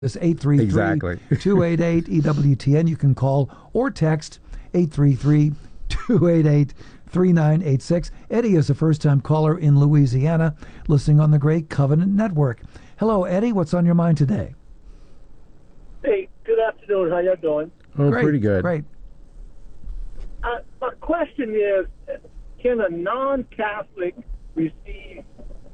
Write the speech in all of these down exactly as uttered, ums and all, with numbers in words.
It's eight three three, two eight eight, E W T N. You can call or text eight three three, two eight eight, three nine eight six. Eddie is a first-time caller in Louisiana, listening on the Great Covenant Network. Hello, Eddie. What's on your mind today? Hey, good afternoon. How you doing? Oh, great, pretty good. Great. Uh, my question is, can a non-Catholic receive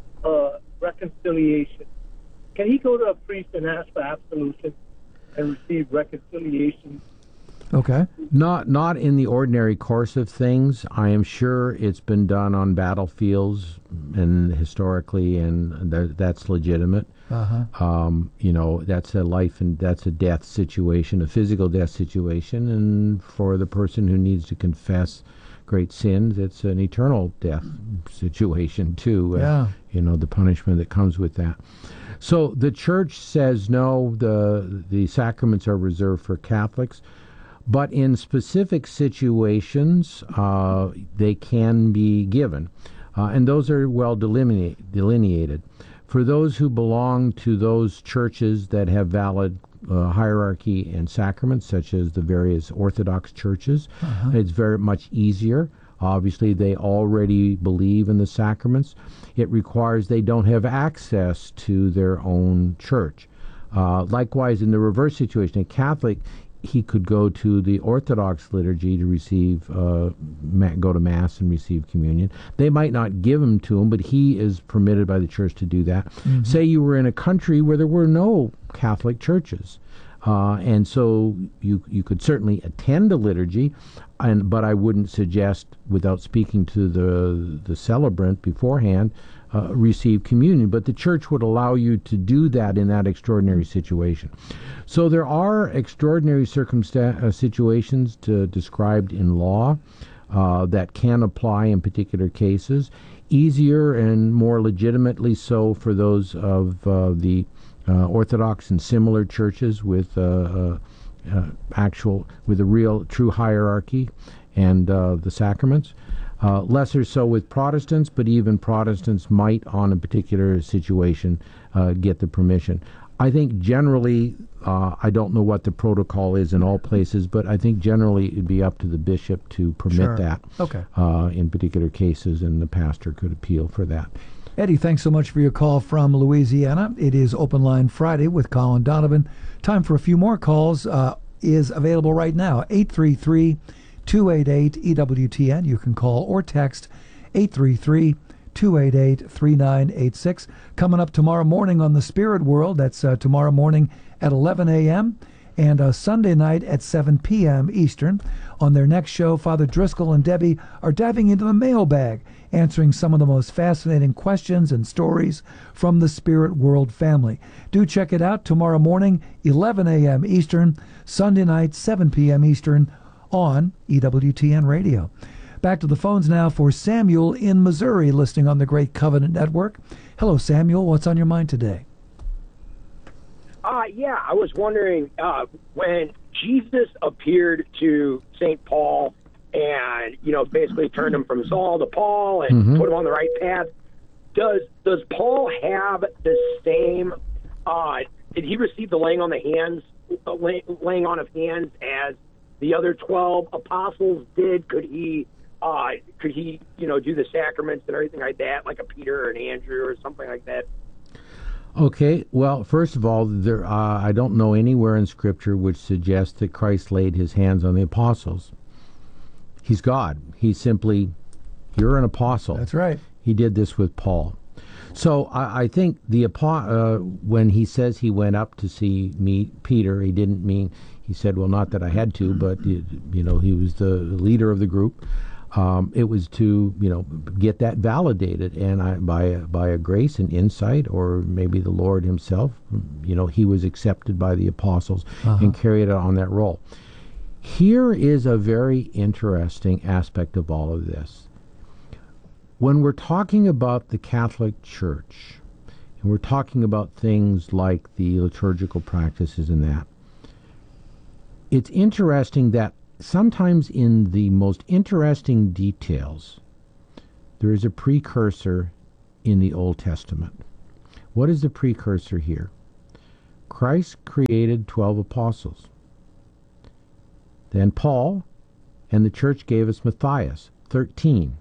uh, reconciliation? Can he go to a priest and ask for absolution and receive reconciliation? Okay. Not not in the ordinary course of things. I am sure it's been done on battlefields and historically, and th- that's legitimate. Uh-huh. Um, you know, that's a life and that's a death situation, a physical death situation, and for the person who needs to confess great sins, it's an eternal death situation too. Yeah. Uh, you know, the punishment that comes with that. So the church says no, the the sacraments are reserved for Catholics, but in specific situations, uh, they can be given, uh, and those are well delineate, delineated. For those who belong to those churches that have valid uh, hierarchy and sacraments, such as the various Orthodox churches, uh-huh. it's very much easier. Obviously, they already believe in the sacraments. It requires they don't have access to their own church. Uh, likewise, in the reverse situation, a Catholic, he could go to the Orthodox liturgy to receive, uh, ma- go to Mass and receive communion. They might not give him to him, but he is permitted by the church to do that. Mm-hmm. Say you were in a country where there were no Catholic churches. Uh, and so you you could certainly attend a liturgy, and but I wouldn't suggest, without speaking to the the celebrant beforehand, uh, receive communion. But the church would allow you to do that in that extraordinary situation. So there are extraordinary circumsta- uh, situations to, described in law uh, that can apply in particular cases. Easier and more legitimately so for those of uh, the Uh, Orthodox and similar churches with uh, uh, uh, actual, with a real, true hierarchy and uh, the sacraments. Uh, lesser so with Protestants, but even Protestants might, on a particular situation, uh, get the permission. I think generally, uh, I don't know what the protocol is in all places, but I think generally it'd be up to the bishop to permit Sure. that Okay. uh, in particular cases, and the pastor could appeal for that. Eddie, thanks so much for your call from Louisiana. It is Open Line Friday with Colin Donovan. Time for a few more calls uh, is available right now. eight three three, two eight eight, E W T N. You can call or text eight three three, two eight eight, three nine eight six. Coming up tomorrow morning on the Spirit World, that's uh, tomorrow morning at eleven a.m. and uh, Sunday night at seven p.m. Eastern. On their next show, Father Driscoll and Debbie are diving into the mailbag, answering some of the most fascinating questions and stories from the Spirit World family. Do check it out tomorrow morning, eleven a.m. Eastern, Sunday night, seven p.m. Eastern, on E W T N Radio. Back to the phones now for Samuel in Missouri, listening on the Great Covenant Network. Hello, Samuel. What's on your mind today? Uh, yeah, I was wondering, uh, when Jesus appeared to Saint Paul and, you know, basically turned him from Saul to Paul and Mm-hmm. put him on the right path, does does Paul have the same, uh, did he receive the laying on the hands, uh, lay, laying on of hands as the other twelve apostles did? Could he, uh, could he, you know, do the sacraments and everything like that, like a Peter or an Andrew or something like that? Okay, well, first of all, there uh, I don't know anywhere in Scripture which suggests that Christ laid his hands on the apostles. He's God. He's simply, you're an apostle. That's right. He did this with Paul. So I, I think the uh, when he says he went up to see me, Peter, he didn't mean, he said, well, not that I had to, but, you know, he was the leader of the group. Um, it was to, you know, get that validated, and I, by a, by a grace and insight, or maybe the Lord himself, you know, he was accepted by the apostles uh-huh. and carried on that role. Here is a very interesting aspect of all of this. When we're talking about the Catholic Church, and we're talking about things like the liturgical practices and that, it's interesting that sometimes in the most interesting details, there is a precursor in the Old Testament. What is the precursor here? Christ created twelve apostles. Then Paul and the church gave us Matthias, thirteen.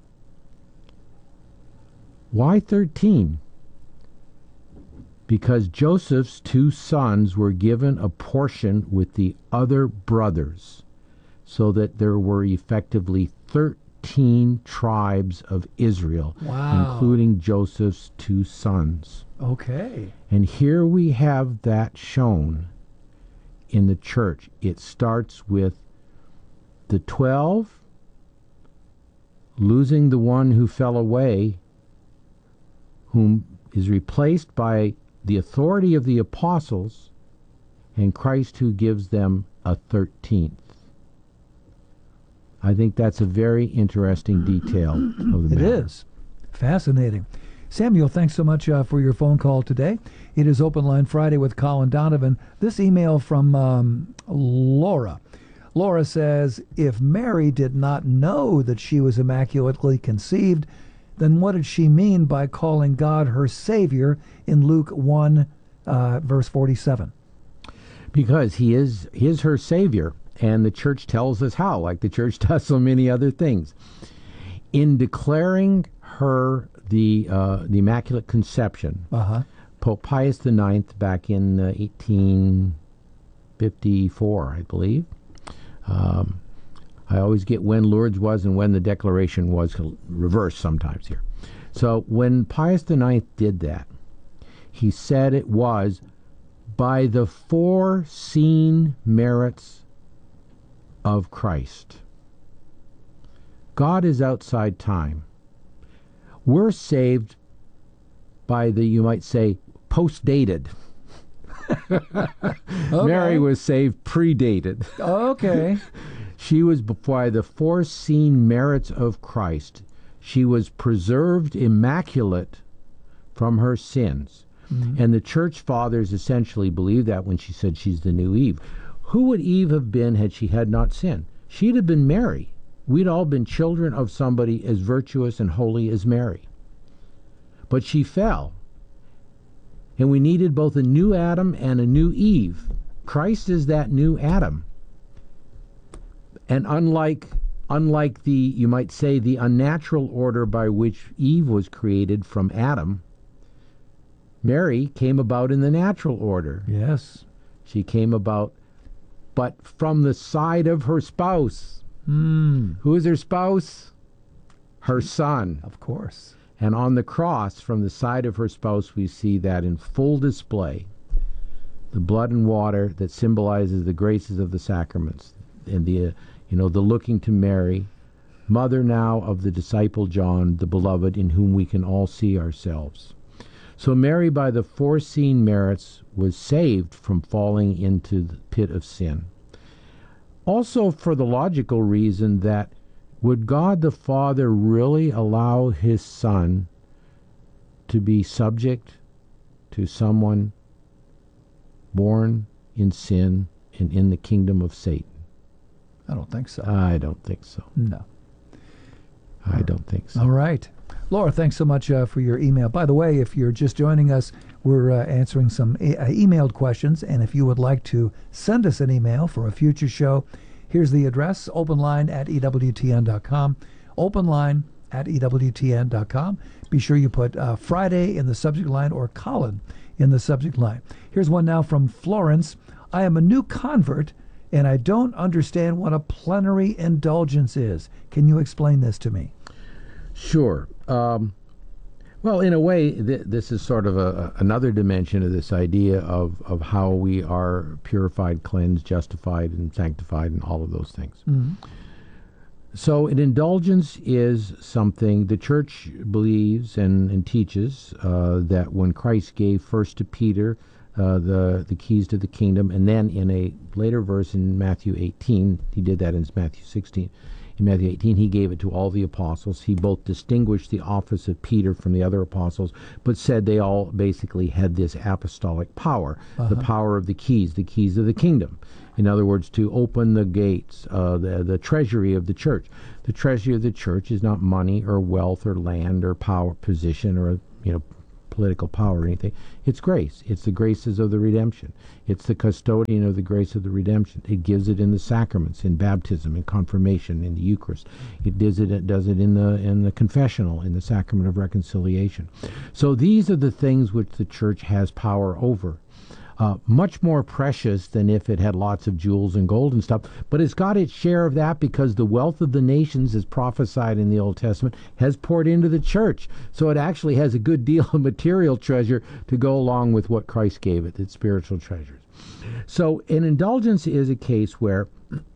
Why thirteen? Because Joseph's two sons were given a portion with the other brothers, so that there were effectively thirteen tribes of Israel, Wow. including Joseph's two sons. Okay. And here we have that shown in the church. It starts with the twelve losing the one who fell away, whom is replaced by the authority of the apostles, and Christ who gives them a thirteenth. I think that's a very interesting detail of the It matter. is. Fascinating. Samuel, thanks so much uh, for your phone call today. It is Open Line Friday with Colin Donovan. This email from um, Laura. Laura says, if Mary did not know that she was immaculately conceived, then what did she mean by calling God her Savior in Luke one, uh, verse forty-seven? Because he is he is her Savior, and the church tells us how, like the church does so many other things. In declaring her the uh, the Immaculate Conception, Uh-huh. Pope Pius the Ninth, back in uh, eighteen fifty-four, I believe. Um, I always get when Lourdes was and when the declaration was reversed sometimes here. So when Pius the Ninth did that, he said it was by the foreseen merits of Christ. God is outside time. We're saved by the, you might say, post-dated. Mary was saved predated. Okay. She was by the foreseen merits of Christ. She was preserved immaculate from her sins. Mm-hmm. And the church fathers essentially believed that when she said she's the new Eve. Who would Eve have been had she had not sinned? She'd have been Mary. We'd all been children of somebody as virtuous and holy as Mary. But she fell. And we needed both a new Adam and a new Eve. Christ is that new Adam. And unlike unlike the, you might say, the unnatural order by which Eve was created from Adam, Mary came about in the natural order. Yes. She came about, but from the side of her spouse. Mm. Who is her spouse? Her son. Of course. And on the cross, from the side of her spouse, we see that in full display. The blood and water that symbolizes the graces of the sacraments. And the, uh, you know, the looking to Mary, mother now of the disciple John, the beloved, in whom we can all see ourselves. So Mary, by the foreseen merits, was saved from falling into the pit of sin. Also for the logical reason that would God the Father really allow his Son to be subject to someone born in sin and in the kingdom of Satan? I don't think so. I don't think so. No. I don't think so. All right. Laura, thanks so much uh, for your email. By the way, if you're just joining us, we're uh, answering some e- uh, emailed questions, and if you would like to send us an email for a future show, here's the address, openline at E W T N dot com, openline at E W T N dot com. Be sure you put uh, Friday in the subject line or Colin in the subject line. Here's one now from Florence. I am a new convert, and I don't understand what a plenary indulgence is. Can you explain this to me? Sure. Um, well, in a way, th- this is sort of a, a, another dimension of this idea of, of how we are purified, cleansed, justified, and sanctified, and all of those things. Mm-hmm. So an indulgence is something the church believes and, and teaches uh, that when Christ gave first to Peter uh, the, the keys to the kingdom, and then in a later verse in Matthew eighteen, he did that in Matthew sixteen, in Matthew eighteen, he gave it to all the apostles. He both distinguished the office of Peter from the other apostles, but said they all basically had this apostolic power, uh-huh. the power of the keys, the keys of the kingdom. In other words, to open the gates, uh, the, the treasury of the church. The treasury of the church is not money or wealth or land or power, position or, you know, political power or anything. It's grace. It's the graces of the redemption. It's the custodian of the grace of the redemption. It gives it in the sacraments, in baptism, in confirmation, in the Eucharist. It does it. It does it in the in the confessional, in the sacrament of reconciliation. So these are the things which the Church has power over. Uh, much more precious than if it had lots of jewels and gold and stuff. But it's got its share of that because the wealth of the nations, as prophesied in the Old Testament, has poured into the Church. So it actually has a good deal of material treasure to go along with what Christ gave it, its spiritual treasures. So an indulgence is a case where,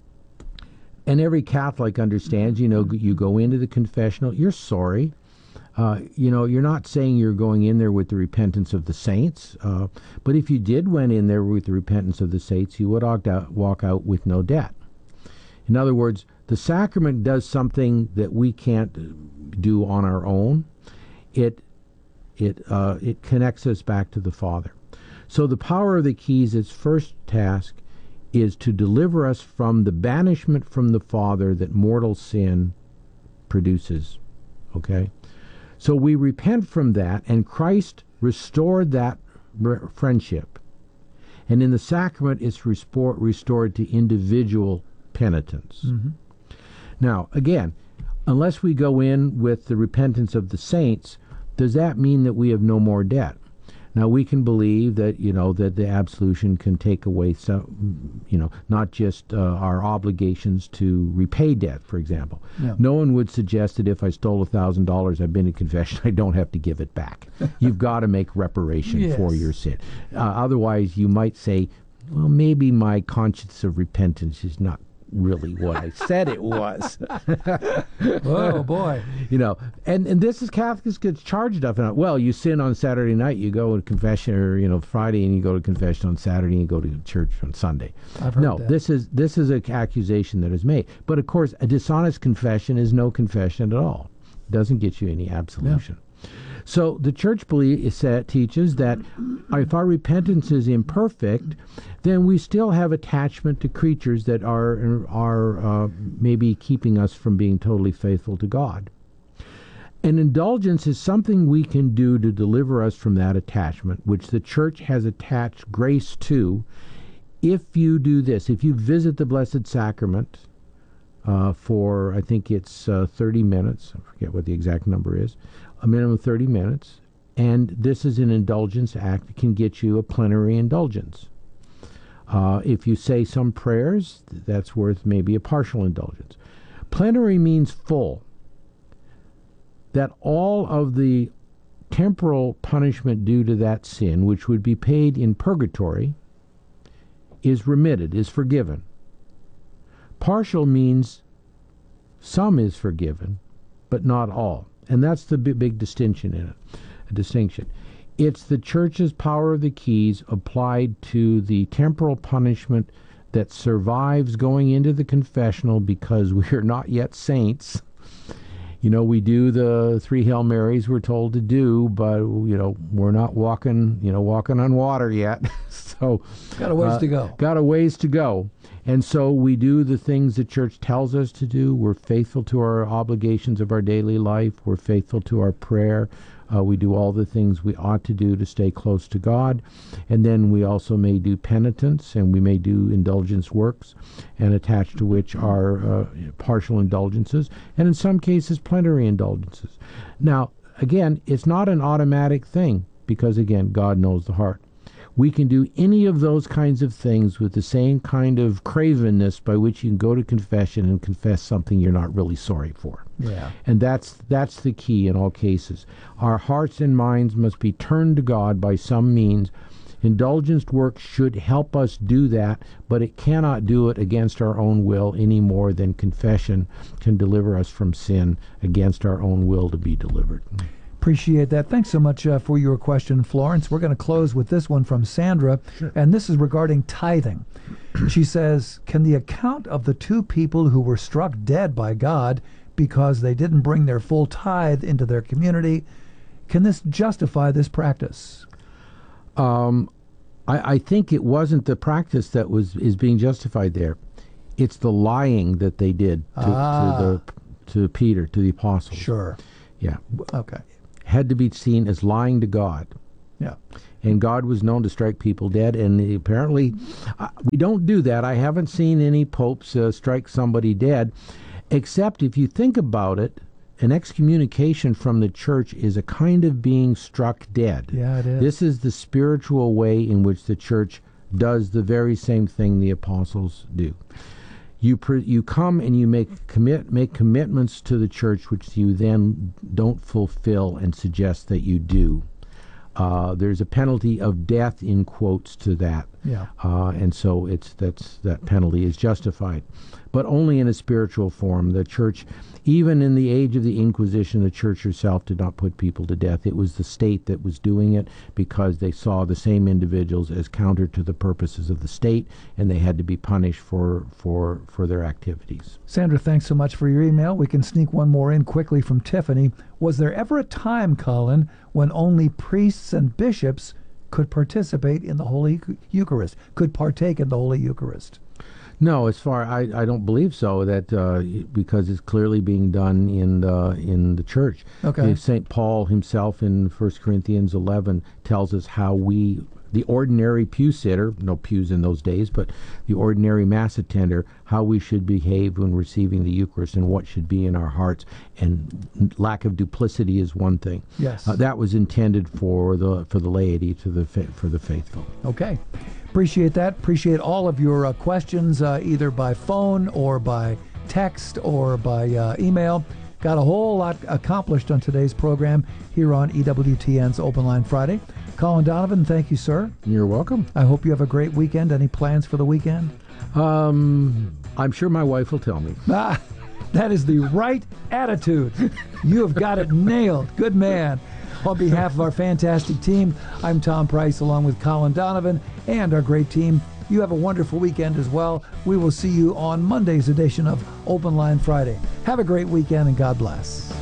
and every Catholic understands, you know, you go into the confessional, you're sorry. Uh, you know, you're not saying you're going in there with the repentance of the saints, uh, but if you did went in there with the repentance of the saints, you would walk out, walk out with no debt. In other words, the sacrament does something that we can't do on our own. It it uh, it connects us back to the Father. So the power of the keys, its first task, is to deliver us from the banishment from the Father that mortal sin produces. Okay? So we repent from that, and Christ restored that friendship. And in the sacrament, it's restor- restored to individual penitence. Mm-hmm. Now, again, unless we go in with the repentance of the saints, does that mean that we have no more debt? Now, we can believe that, you know, that the absolution can take away some, you know, not just uh, our obligations to repay debt, for example. Yeah. No one would suggest that if I stole a thousand dollars, I've been in confession, I don't have to give it back. You've got to make reparation Yes. for your sin. Uh, otherwise, you might say, well, maybe my conscience of repentance is not really what I said it was. Oh boy! You know, and and this is Catholics gets charged up. And well, you sin on Saturday night, you go to confession, or you know, Friday, and you go to confession on Saturday, and you go to church on Sunday. I've heard no, that. this is this is an accusation that is made. But of course, a dishonest confession is no confession at all. It doesn't get you any absolution. Yeah. So the Church believe, set, teaches that if our repentance is imperfect, then we still have attachment to creatures that are are uh, maybe keeping us from being totally faithful to God. An indulgence is something we can do to deliver us from that attachment, which the Church has attached grace to. If you do this, if you visit the Blessed Sacrament uh, for, I think it's uh, thirty minutes, I forget what the exact number is, a minimum of thirty minutes, and this is an indulgence act that can get you a plenary indulgence. Uh, if you say some prayers, that's worth maybe a partial indulgence. Plenary means full. That all of the temporal punishment due to that sin, which would be paid in purgatory, is remitted, is forgiven. Partial means some is forgiven, but not all. And that's the big, big distinction in it, a distinction. It's the Church's power of the keys applied to the temporal punishment that survives going into the confessional because we are not yet saints. You know, we do the three Hail Marys we're told to do, but, you know, we're not walking, you know, walking on water yet. So got a ways uh, to go. Got a ways to go. And so we do the things the Church tells us to do. We're faithful to our obligations of our daily life. We're faithful to our prayer. Uh, we do all the things we ought to do to stay close to God. And then we also may do penitence, and we may do indulgence works, and attached to which are uh, partial indulgences, and in some cases plenary indulgences. Now, again, it's not an automatic thing, because, again, God knows the heart. We can do any of those kinds of things with the same kind of cravenness by which you can go to confession and confess something you're not really sorry for. Yeah. And that's that's the key in all cases. Our hearts and minds must be turned to God by some means. Indulgence work should help us do that, but it cannot do it against our own will any more than confession can deliver us from sin against our own will to be delivered. Appreciate that. Thanks so much uh, for your question, Florence. We're going to close with this one from Sandra, Sure. and this is regarding tithing. She says, can the account of the two people who were struck dead by God because they didn't bring their full tithe into their community, can this justify this practice? Um, I, I think it wasn't the practice that was is being justified there. It's the lying that they did to, Ah. to the to Peter, to the apostles. Sure. Yeah. Okay. had to be seen as lying to God. Yeah. And God was known to strike people dead, and apparently uh, we don't do that. I haven't seen any popes uh, strike somebody dead, except if you think about it, an excommunication from the church is a kind of being struck dead. Yeah, it is. This is the spiritual way in which the church does the very same thing the apostles do. You pre- you come and you make commit make commitments to the church which you then don't fulfill and suggest that you do. Uh, there's a penalty of death in quotes to that, Yeah. uh, and so it's that's that penalty is justified, but only in a spiritual form. The church, even in the age of the Inquisition, the church herself did not put people to death. It was the state that was doing it because they saw the same individuals as counter to the purposes of the state, and they had to be punished for for for their activities. Sandra, thanks so much for your email. We can sneak one more in quickly from Tiffany. Was there ever a time, Colin, when only priests and bishops could participate in the Holy Eucharist, could partake in the Holy Eucharist? No, as far I, I don't believe so. That uh, because it's clearly being done in the in the church. Okay. Saint Paul himself in First Corinthians eleven tells us how we, the ordinary pew sitter, no pews in those days, but the ordinary mass attender, how we should behave when receiving the Eucharist and what should be in our hearts. And lack of duplicity is one thing. Yes. Uh, that was intended for the for the laity, to the fa- for the faithful. Okay. Appreciate that. Appreciate all of your uh, questions, uh, either by phone or by text or by uh, email. Got a whole lot accomplished on today's program here on E W T N's Open Line Friday. Colin Donovan, thank you, sir. You're welcome. I hope you have a great weekend. Any plans for the weekend? Um, I'm sure my wife will tell me. Ah, that is the right attitude. You have got it nailed. Good man. On behalf of our fantastic team, I'm Tom Price along with Colin Donovan and our great team. You have a wonderful weekend as well. We will see you on Monday's edition of Open Line Friday. Have a great weekend and God bless.